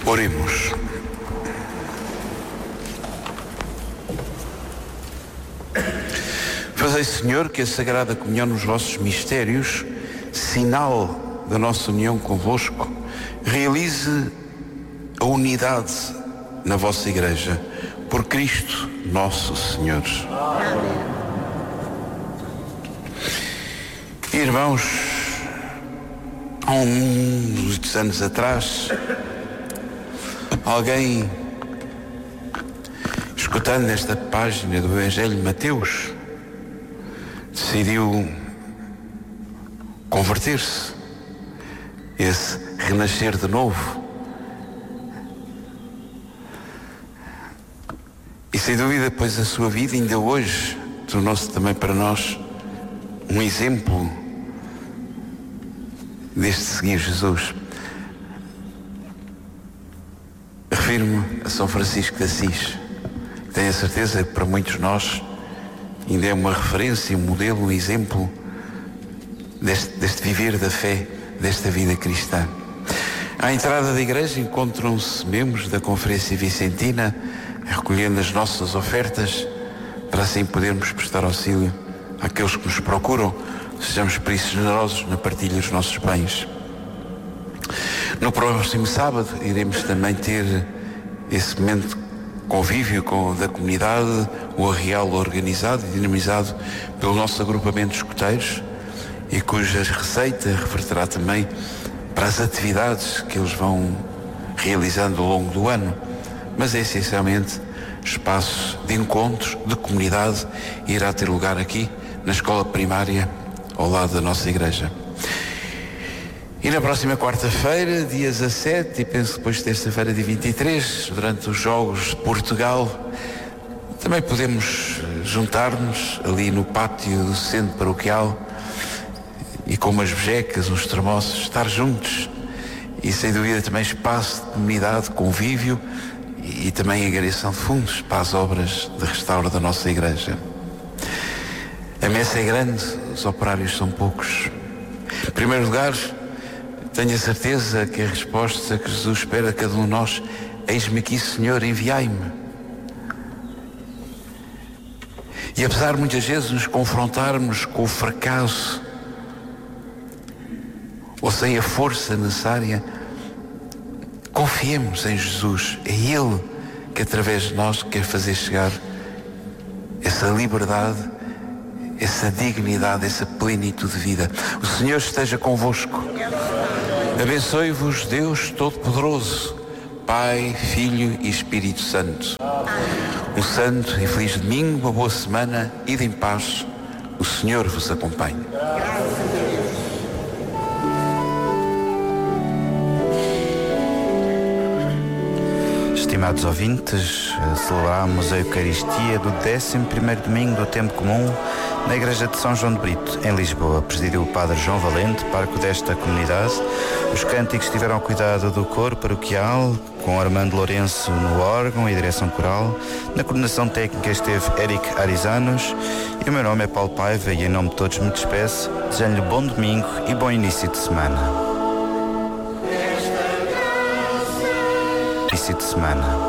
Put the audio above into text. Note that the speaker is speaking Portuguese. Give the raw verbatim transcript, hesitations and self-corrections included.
Oremos. Fazei, Senhor, que a Sagrada Comunhão nos vossos mistérios, sinal da nossa união convosco, realize a unidade na vossa Igreja, por Cristo nosso Senhor. Irmãos, há uns anos atrás, alguém, escutando esta página do Evangelho de Mateus, decidiu converter-se, esse renascer de novo. E sem dúvida, pois a sua vida ainda hoje tornou-se também para nós um exemplo deste seguir Jesus. Refiro-me a São Francisco de Assis. Tenho a certeza que para muitos de nós ainda é uma referência, um modelo, um exemplo deste, deste viver da fé, desta vida cristã. À entrada da igreja encontram-se membros da Conferência Vicentina, recolhendo as nossas ofertas, para assim podermos prestar auxílio àqueles que nos procuram. Sejamos por isso generosos na partilha dos nossos bens. No próximo sábado iremos também ter esse momento de convívio com, da comunidade, o arreal organizado e dinamizado pelo nosso agrupamento de escuteiros, e cuja receita reverterá também para as atividades que eles vão realizando ao longo do ano. Mas é essencialmente espaço de encontros, de comunidade, e irá ter lugar aqui na escola primária ao lado da nossa igreja. E na próxima quarta-feira, dia dezassete, e penso que depois de terça-feira, dia vinte e três, durante os Jogos de Portugal, também podemos juntar-nos ali no pátio do centro paroquial e com umas bejecas, uns termossos, estar juntos, e sem dúvida também espaço de comunidade, convívio e também agregação de fundos para as obras de restauro da nossa igreja. A messa é grande, os operários são poucos. Em primeiro lugar, tenho a certeza que a resposta que Jesus espera a cada um de nós: eis-me aqui, Senhor, enviai-me. E apesar de muitas vezes nos confrontarmos com o fracasso ou sem a força necessária, confiemos em Jesus. É Ele que através de nós quer fazer chegar essa liberdade, essa dignidade, essa plenitude de vida. O Senhor esteja convosco. Abençoe-vos Deus Todo-Poderoso, Pai, Filho e Espírito Santo. Um santo e feliz domingo, uma boa semana, ide em paz. O Senhor vos acompanhe. Estimados ouvintes, celebramos a Eucaristia do décimo primeiro domingo do Tempo Comum na Igreja de São João de Brito, em Lisboa. Presidiu o Padre João Valente, pároco desta comunidade. Os cânticos tiveram ao cuidado do coro paroquial, com Armando Lourenço no órgão e direção coral. Na coordenação técnica esteve Eric Arizanos. E o meu nome é Paulo Paiva, e em nome de todos me despeço, desejando-lhe bom domingo e bom início de semana. Início de semana.